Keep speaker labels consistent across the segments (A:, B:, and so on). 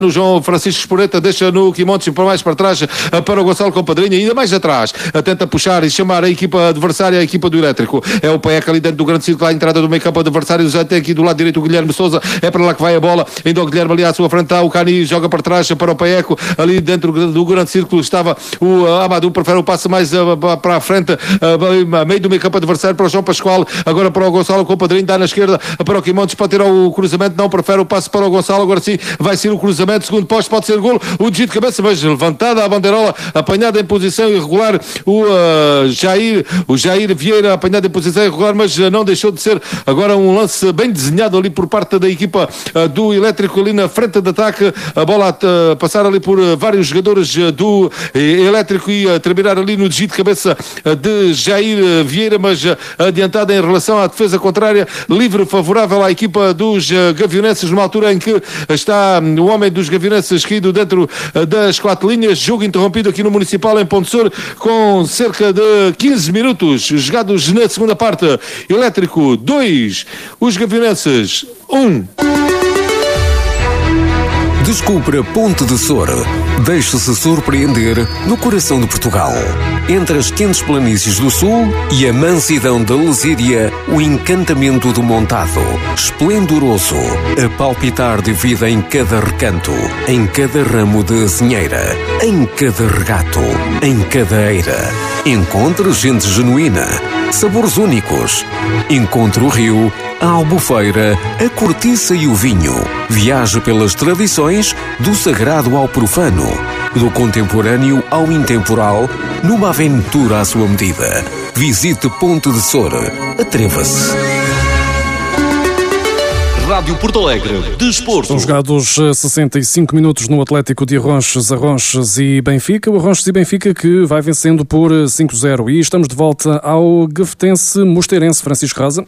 A: no João Francisco Esporeta, deixa no Quimontes para mais para trás para o Gonçalo Compadrinha, ainda mais atrás, tenta puxar e chamar a equipa adversária, a equipa do Elétrico, é o Paeca ali dentro do grande círculo, à entrada do meio campo adversário, já tem aqui do lado direito o Guilherme Sousa, é para lá que vai a bola, ainda o Guilherme ali à sua frente, o Cani joga para trás para o Paeco, ali dentro do grande círculo estava o Amadou, prefere o passe mais para a frente, a meio do meio campo adversário para o João Pascoal, agora para o Gonçalo Compadrinho, dá na esquerda para o Quimontes para ter o cruzamento, não, prefere o passe para o Gonçalo, agora sim vai ser o cruzamento, segundo posto, pode ser golo, o desvio de cabeça, mas levantada a bandeirola, apanhada em posição irregular, o Jair Vieira apanhado em posição irregular, mas não deixou de ser agora um lance bem desenhado ali por parte da equipa do Elétrico, ali na frente de ataque, a bola a passar ali por vários jogadores do Elétrico e a terminar ali no desvio de cabeça de Jair Vieira, mas adiantada em relação à defesa contrária, livre favorável à equipa dos Gavionenses, numa altura em que está o homem dos Gavionenses caído dentro das 4 linhas, jogo interrompido aqui no Municipal em Ponte Sur, com cerca de 15 minutos jogados na segunda parte. Elétrico 2, os Gavionenses 1.
B: Descubra Ponte de Sor. Deixe-se surpreender no coração de Portugal. Entre as quentes planícies do sul e a mansidão da Lesíria, o encantamento do Montado. Esplendoroso, a palpitar de vida em cada recanto, em cada ramo de azinheira, em cada regato, em cada eira. Encontre gente genuína, sabores únicos. Encontre o rio, a albufeira, a cortiça e o vinho. Viaje pelas tradições, do sagrado ao profano, do contemporâneo ao intemporal, numa aventura à sua medida. Visite Ponte de Sor. Atreva-se.
C: Rádio Porto Alegre, Desporto.
D: São jogados 65 minutos no Atlético de Arronches e Benfica. O Arronches e Benfica que vai vencendo por 5-0. E estamos de volta ao Gafetense Mosteirense. Francisco Rosa.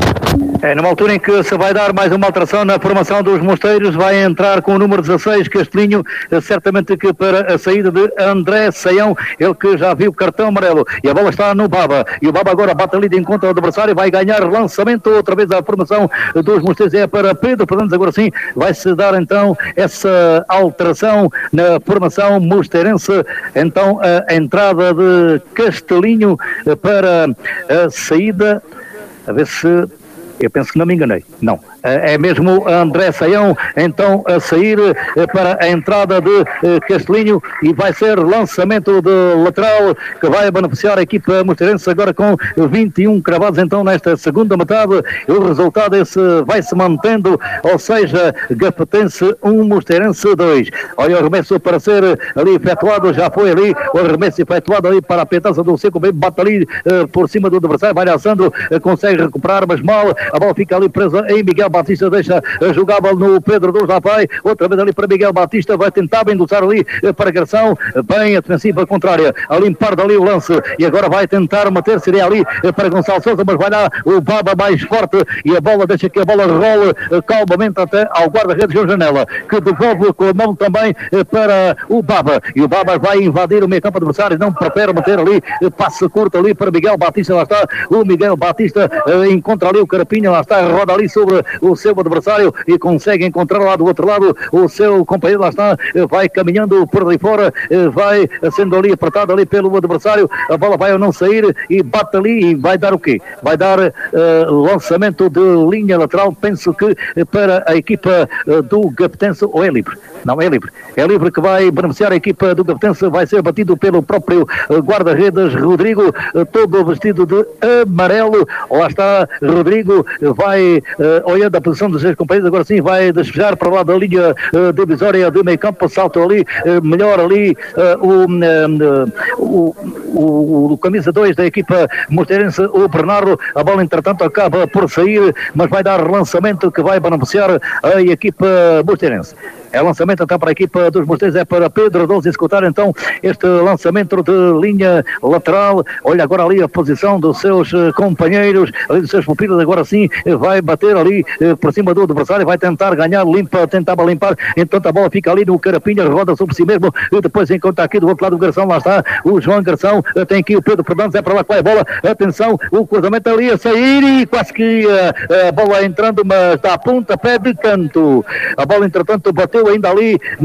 E: Numa altura em que se vai dar mais uma alteração na formação dos Mosteiros, vai entrar com o número 16, Castelinho, certamente que para a saída de André Saião, ele que já viu cartão amarelo, e a bola está no Baba, e o Baba agora bate ali de encontro ao adversário, vai ganhar lançamento, outra vez a formação dos Mosteiros é para Pedro Fernandes, agora sim, vai-se dar então essa alteração na formação mosteirense, então a entrada de Castelinho para a saída, a ver se... Eu penso que não me enganei. Não. É mesmo André Saião, então a sair para a entrada de Castelinho e vai ser lançamento de lateral que vai beneficiar a equipa mosteirense agora com 21 cravados então nesta segunda metade. O resultado esse vai se mantendo, ou seja, Gafetense 1, Mosteirense 2. Olha o arremesso para ser ali efetuado, já foi ali o arremesso efetuado ali para a petança do Seco, bem bate ali por cima do adversário, vai Alessandro, consegue recuperar, mas mal, a bola fica ali presa em Miguel Batista, deixa jogável no Pedro dos Lapai, outra vez ali para Miguel Batista, vai tentar endossar ali para Garção, bem a defensiva contrária, a limpar dali o lance, e agora vai tentar meter, seria ali para Gonçalo Sousa, mas vai lá o Baba mais forte, e a bola, deixa que a bola role calmamente até ao guarda-redes João Janela, que devolve com a mão também para o Baba, e o Baba vai invadir o meio campo adversário, não prefere meter ali, passe curto ali para Miguel Batista, lá está o Miguel Batista, encontra ali o Carapinha, lá está, roda ali sobre o seu adversário e consegue encontrar lá do outro lado o seu companheiro, lá está, vai caminhando por ali fora, vai sendo ali apertado ali pelo adversário, a bola vai ou não sair e bate ali e vai dar o quê? Vai dar lançamento de linha lateral, penso que para a equipa do Gafetense, ou é livre? Não, é livre que vai beneficiar a equipa do Gafetense, vai ser batido pelo próprio guarda-redes Rodrigo, todo vestido de amarelo, lá está Rodrigo, vai olhando a posição dos seus companheiros, agora sim vai despejar para lá da linha divisória do meio campo, salto ali, melhor ali o camisa 2 da equipa mosteirense, o Bernardo, a bola entretanto acaba por sair, mas vai dar lançamento que vai beneficiar a equipa mosteirense. É lançamento então para a equipa dos Mosteiros, é para Pedro Douros executar então este lançamento de linha lateral. Olha agora ali a posição dos seus companheiros, ali dos seus pupilos, agora sim vai bater ali por cima do adversário, vai tentar ganhar, tentava limpar, então a bola fica ali no Carapinha, roda sobre si mesmo e depois encontra aqui do outro lado o Garção, lá está o João Garção, tem aqui o Pedro Fernandes, é para lá que vai a bola, atenção, o cruzamento ali a sair e quase que a bola entrando, mas dá ponta pé de canto, a bola entretanto bateu ainda ali